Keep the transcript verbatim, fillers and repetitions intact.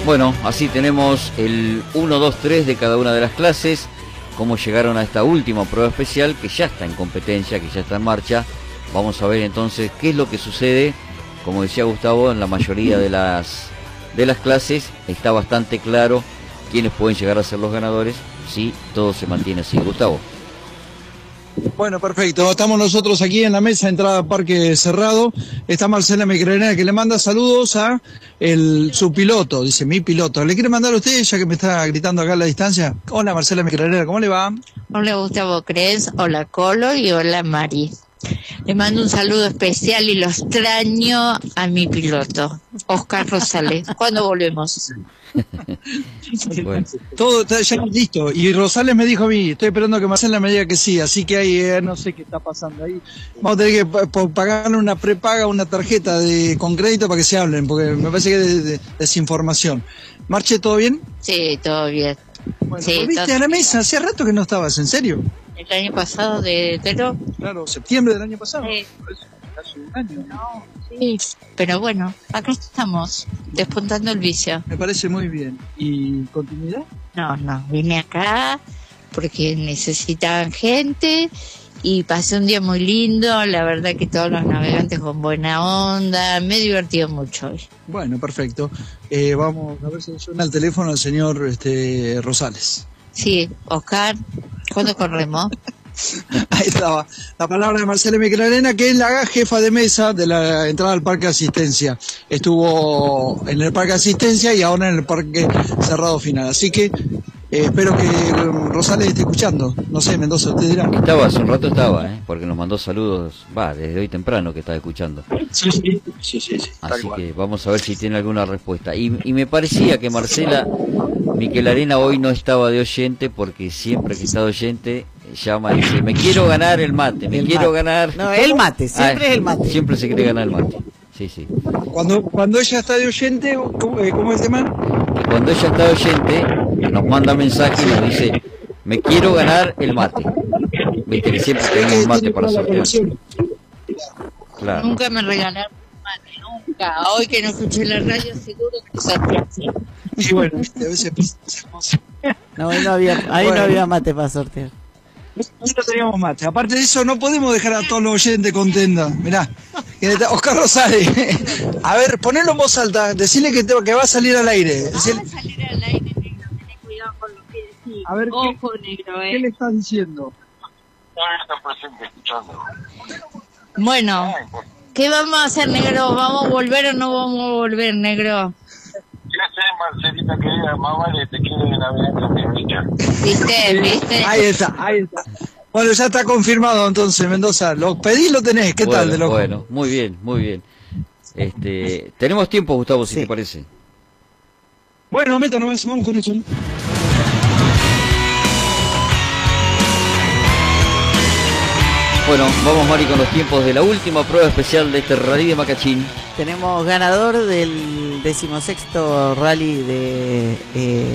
Bueno, así tenemos el uno, dos, tres de cada una de las clases, cómo llegaron a esta última prueba especial que ya está en competencia, que ya está en marcha. Vamos a ver entonces qué es lo que sucede. Como decía Gustavo, en la mayoría de las, de las clases está bastante claro quiénes pueden llegar a ser los ganadores si todo se mantiene así. Gustavo. Bueno, perfecto. Estamos nosotros aquí en la mesa, entrada a Parque Cerrado. Está Marcela Micrarena, que le manda saludos a el, su piloto, dice mi piloto. ¿Le quiere mandar a usted, ya que me está gritando acá a la distancia? Hola, Marcela Micrarena, ¿cómo le va? Hola, Gustavo Cres, hola Colo y hola Mari. Le mando un saludo especial y lo extraño a mi piloto, Oscar Rosales. ¿Cuándo volvemos? Bueno. Todo está ya listo. Y Rosales me dijo a mí, estoy esperando que Marcela me diga que sí, así que ahí eh, no sé qué está pasando ahí. Vamos a tener que pa pagarle una prepaga, una tarjeta de con crédito para que se hablen, porque me parece que es de, de, desinformación. Marche, ¿todo bien? Sí, todo bien. Bueno, sí, ¿volviste todo... a la mesa? Hacía rato que no estabas, ¿en serio? El año pasado de enero. Claro, septiembre del año pasado. Sí. Casi un año. No, sí, pero bueno, acá estamos, despuntando el vicio. Me parece muy bien. ¿Y continuidad? No, no, vine acá porque necesitaban gente y pasé un día muy lindo, la verdad que todos los navegantes con buena onda, me he divertido mucho hoy. Bueno, perfecto. Eh, vamos a ver si suena el teléfono al señor este, Rosales. Sí, Oscar, ¿cuándo corremos? Ahí estaba la palabra de Marcela Micrarena, que es la jefa de mesa de la entrada al Parque Asistencia. Estuvo en el Parque Asistencia y ahora en el Parque Cerrado Final. Así que eh, espero que Rosales esté escuchando. No sé, Mendoza, usted dirá. Estaba, hace un rato estaba, ¿eh? Porque nos mandó saludos, va, desde hoy temprano que está escuchando. Sí, sí, sí, sí, sí. Así que vamos a ver si tiene alguna respuesta. Y, y me parecía que Marcela Micrarena hoy no estaba de oyente, porque siempre que está de oyente llama y dice, me quiero ganar el mate, me el quiero mate. ganar... No, el mate, siempre ah, es el mate. Siempre se quiere ganar el mate, sí, sí. Cuando, cuando ella está de oyente, ¿cómo, eh, ¿cómo es el tema? Y cuando ella está de oyente, nos manda mensaje y nos dice, me quiero ganar el mate. Viste que siempre tenemos mate para sortear. Claro. Nunca me regalaron un mate, nunca. Hoy que no escuché la radio, seguro que sorteé. Y bueno, a veces no, ahí no había, ahí bueno. no había mate para sortear. No teníamos mate. Aparte de eso, no podemos dejar a todos los oyentes contentos. Mirá, Oscar Rosales. A ver, ponelo en voz alta. Decirle que, te, que va a salir al aire. Decirle... Va a salir al aire, negro. Tenés cuidado con lo que decís. A ver, ojo, ¿qué, negro, eh. ¿qué le estás diciendo? Bueno, ¿qué vamos a hacer, negro? ¿Vamos a volver o no vamos a volver, negro? Ya sé, Marcelita, querida, más vale te quieren navegar en mi vida. ¿Viste? ¿Viste? Ahí está, ahí está. Bueno, ya está confirmado entonces, Mendoza. Lo pedí, lo tenés. ¿Qué bueno, tal, de loco? Bueno, muy bien, muy bien. Este, tenemos tiempo, Gustavo, si sí. te parece. Bueno, meta nomás, vamos con eso. Bueno, vamos, Mari, con los tiempos de la última prueba especial de este Rally de Macachín. Tenemos ganador del decimosexto Rally de... Eh,